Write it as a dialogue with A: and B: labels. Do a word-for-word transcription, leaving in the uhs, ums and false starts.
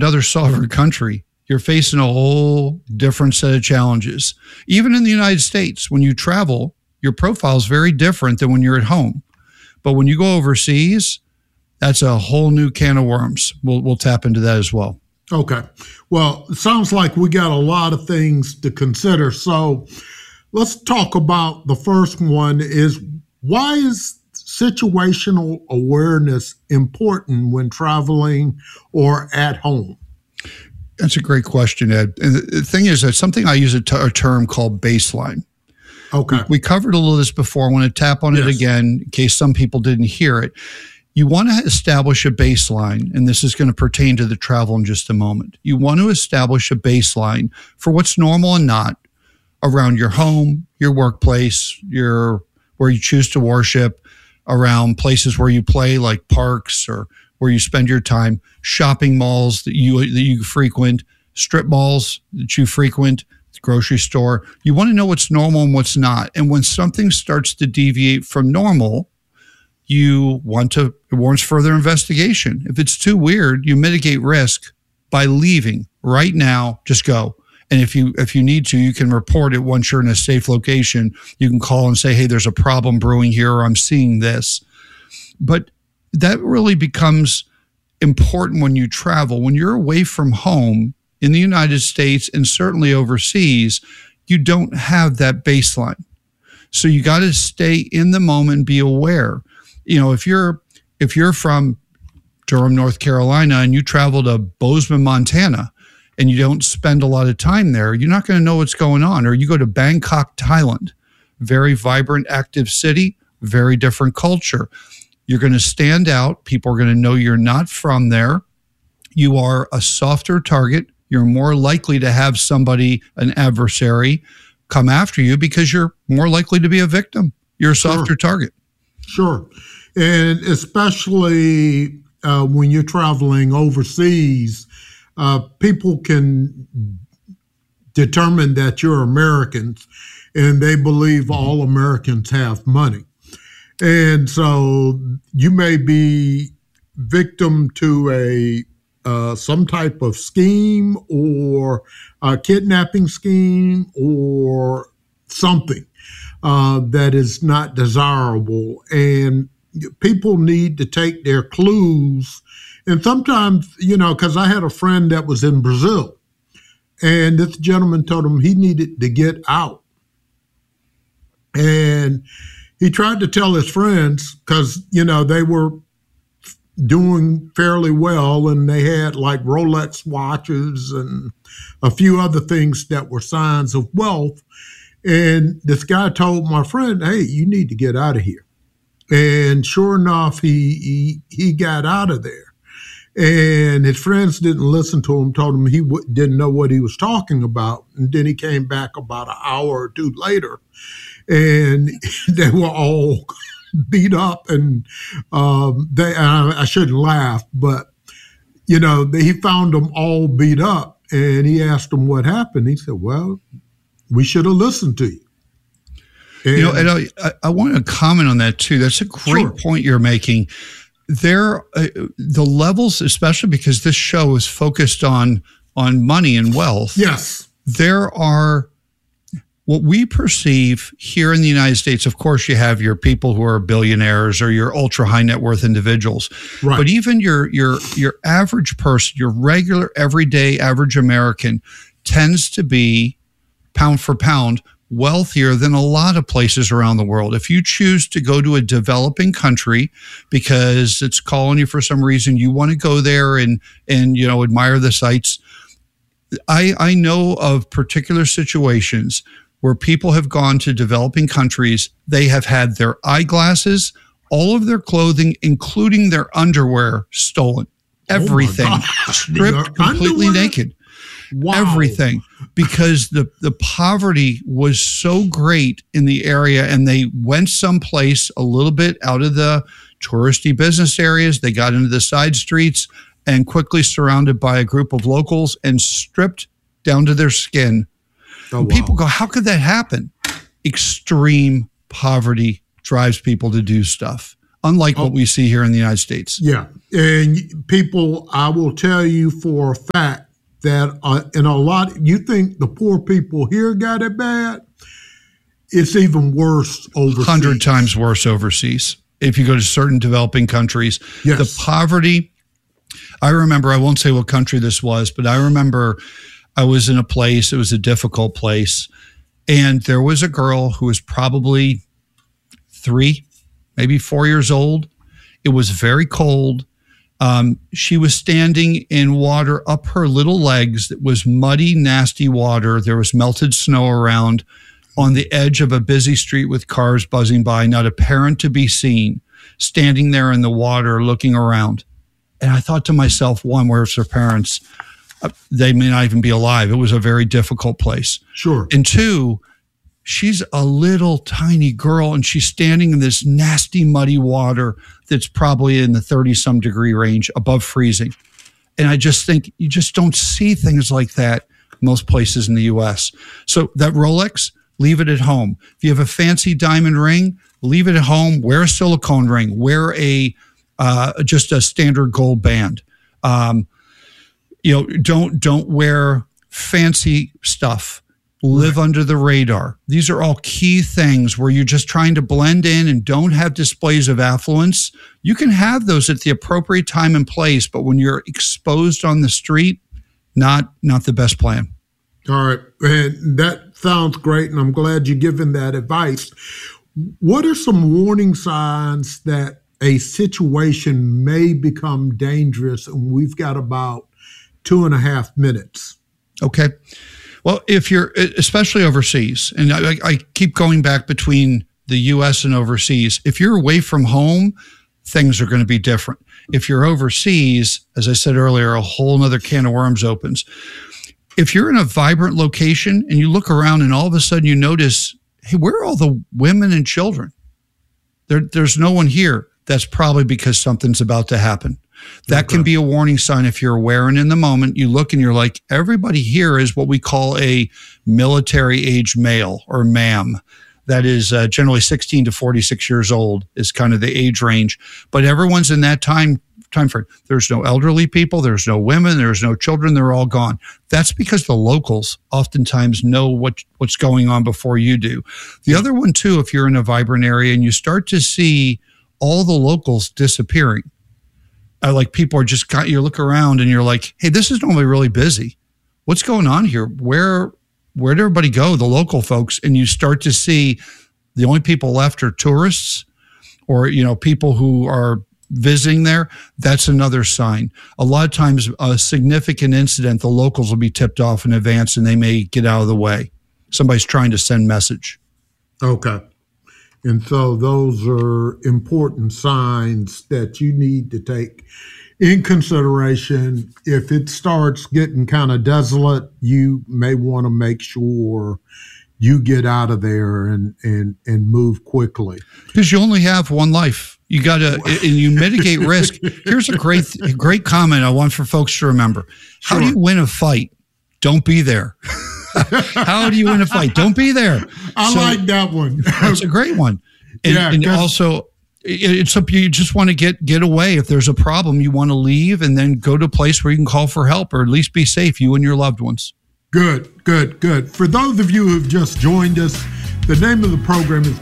A: another sovereign country, you're facing a whole different set of challenges. Even in the United States, when you travel, your profile is very different than when you're at home. But when you go overseas, that's a whole new can of worms. We'll we'll tap into that as well.
B: Okay. Well, it sounds like we got a lot of things to consider. So let's talk about the first one is, why is situational awareness important when traveling or at home?
A: That's a great question, Ed. And the thing is, that's something I use a, t- a term called baseline.
B: Okay.
A: We, we covered a little of this before. I want to tap on
B: Yes.
A: it again in case some people didn't hear it. You want to establish a baseline, and this is going to pertain to the travel in just a moment. You want to establish a baseline for what's normal and not around your home, your workplace, your where you choose to worship, around places where you play like parks or where you spend your time, shopping malls that you that you frequent, strip malls that you frequent, the grocery store. You want to know what's normal and what's not. And when something starts to deviate from normal, you want to, it warrants further investigation. If it's too weird, you mitigate risk by leaving right now. Just go. And if you if you need to, you can report it once you're in a safe location. You can call and say, hey, there's a problem brewing here, or I'm seeing this. But that really becomes important when you travel. When you're away from home in the United States and certainly overseas, you don't have that baseline. So you got to stay in the moment, be aware. You know, if you're if you're from Durham, North Carolina, and you travel to Bozeman, Montana, and you don't spend a lot of time there, you're not going to know what's going on. Or you go to Bangkok, Thailand, very vibrant, active city, very different culture. You're going to stand out. People are going to know you're not from there. You are a softer target. You're more likely to have somebody, an adversary, come after you because you're more likely to be a victim. You're a softer
B: Sure.
A: target.
B: Sure. And especially uh, when you're traveling overseas, uh, people can determine that you're Americans, and they believe all Americans have money. And so you may be victim to a uh, some type of scheme or a kidnapping scheme or something uh, that is not desirable. And people need to take their clues. And sometimes, you know, because I had a friend that was in Brazil, and this gentleman told him he needed to get out. And he tried to tell his friends, because, you know, they were doing fairly well, and they had like Rolex watches and a few other things that were signs of wealth. And this guy told my friend, hey, you need to get out of here. And sure enough, he he, he got out of there. And his friends didn't listen to him, told him he w- didn't know what he was talking about. And then he came back about an hour or two later, and they were all beat up. And um, they, I, I shouldn't laugh, but, you know, they, he found them all beat up. And he asked them what happened. He said, well, we should have listened to you. And,
A: you know, and I, I want to comment on that too. That's a great
B: Sure.
A: point you're making. There, uh, the levels, especially because this show is focused on on money and wealth.
B: Yes.
A: There are what we perceive here in the United States. Of course, you have your people who are billionaires or your ultra high net worth individuals.
B: Right.
A: But even your your your average person, your regular, everyday, average American, tends to be pound for pound wealthier than a lot of places around the world. If you choose to go to a developing country because it's calling you for some reason, you want to go there and and you know admire the sights. I I know of particular situations where people have gone to developing countries. They have had their eyeglasses, all of their clothing, including their underwear, stolen. Everything,
B: God.
A: stripped,
B: Their
A: completely
B: underwear?
A: naked.
B: Wow.
A: Everything, because the, the poverty was so great in the area, and they went someplace a little bit out of the touristy business areas. They got into the side streets and quickly surrounded by a group of locals and stripped down to their skin.
B: Oh,
A: And
B: wow.
A: people go, how could that happen? Extreme poverty drives people to do stuff. unlike
B: oh,
A: what we see here in the United States.
B: Yeah. And people, I will tell you for a fact that uh, in a lot, you think the poor people here got it bad? It's even worse overseas.
A: one hundred times worse overseas. If you go to certain developing countries,
B: yes.
A: the poverty, I remember, I won't say what country this was, but I remember I was in a place, it was a difficult place, and there was a girl who was probably three, maybe four years old. It was very cold. Um, she was standing in water up her little legs. It was muddy, nasty water. There was melted snow around, on the edge of a busy street with cars buzzing by, not a parent to be seen, standing there in the water looking around. And I thought to myself, one, where's her parents? Uh, they may not even be alive. It was a very difficult place.
B: Sure.
A: And two, she's a little tiny girl, and she's standing in this nasty, muddy water that's probably in the thirty-some degree range, above freezing. And I just think you just don't see things like that most places in the U S. So that Rolex, leave it at home. If you have a fancy diamond ring, leave it at home. Wear a silicone ring. Wear a uh, just a standard gold band. Um, you know, don't don't wear fancy stuff. Live right under the radar. These are all key things where you're just trying to blend in and don't have displays of affluence. You can have those at the appropriate time and place, but when you're exposed on the street, not not the best plan.
B: All right. And that sounds great, and I'm glad you're giving that advice. What are some warning signs that a situation may become dangerous? And we've got about two and a half minutes.
A: Okay. Well, if you're, especially overseas, and I, I keep going back between the U S and overseas, if you're away from home, things are going to be different. If you're overseas, as I said earlier, a whole nother can of worms opens. If you're in a vibrant location and you look around and all of a sudden you notice, hey, where are all the women and children? There, there's no one here. That's probably because something's about to happen. That okay. can be a warning sign if you're aware, and in the moment you look and you're like, everybody here is what we call a military age male or ma'am. That is uh, generally sixteen to forty-six years old is kind of the age range, but everyone's in that time time frame. There's no elderly people, there's no women, there's no children, they're all gone. That's because the locals oftentimes know what what's going on before you do. The yeah. other one too, if you're in a vibrant area and you start to see all the locals disappearing, uh, like people are just, you look around and you're like, hey, this is normally really busy. What's going on here? Where Where'd everybody go, the local folks? And you start to see the only people left are tourists or, you know, people who are visiting there. That's another sign. A lot of times a significant incident, the locals will be tipped off in advance and they may get out of the way. Somebody's trying to send message.
B: Okay. And so those are important signs that you need to take in consideration. If it starts getting kind of desolate, you may want to make sure you get out of there and and and move quickly.
A: Because you only have one life. You got to, and you mitigate risk. Here's a great great comment I want for folks to remember. How sure. do you win a fight? Don't be there. How do you win a fight? Don't be there.
B: I so, like that one.
A: That's a great one. And,
B: yeah,
A: and also, it's something you just want to get get away. If there's a problem, you want to leave and then go to a place where you can call for help or at least be safe, you and your loved ones.
B: Good, good, good. For those of you who have just joined us, the name of the program is